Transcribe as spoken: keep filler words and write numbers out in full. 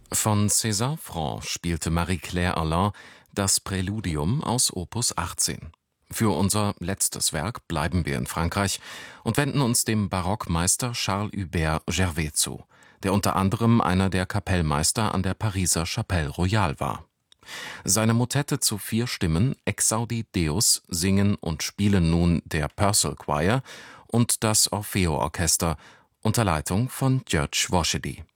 Von César Franck spielte Marie-Claire Alain das Präludium aus Opus achtzehn. Für unser letztes Werk bleiben wir in Frankreich und wenden uns dem Barockmeister Charles-Hubert Gervais zu, der unter anderem einer der Kapellmeister an der Pariser Chapelle Royale war. Seine Motette zu vier Stimmen Exaudi Deus singen und spielen nun der Purcell Choir und das Orfeo-Orchester unter Leitung von György Washedy.